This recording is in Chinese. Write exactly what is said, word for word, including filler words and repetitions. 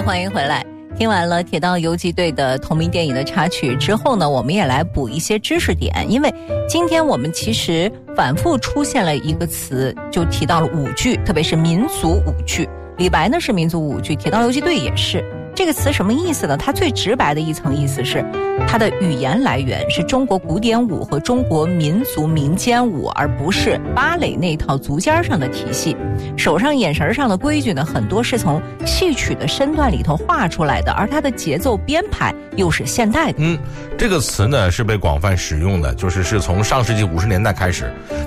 欢迎回来。听完了铁道游击队的同名电影的插曲之后呢，我们也来补一些知识点。因为今天我们其实反复出现了一个词，就提到了舞剧，特别是民族舞剧。李白呢是民族舞剧，铁道游击队也是。这个词什么意思呢？它最直白的一层意思是，它的语言来源是中国古典舞和中国民族民间舞，而不是芭蕾那套足尖上的体系。手上眼神上的规矩呢，很多是从戏曲的身段里头画出来的，而它的节奏编排又是现代的。 嗯，这个词呢是被广泛使用的，就是是从上世纪五十年代开始。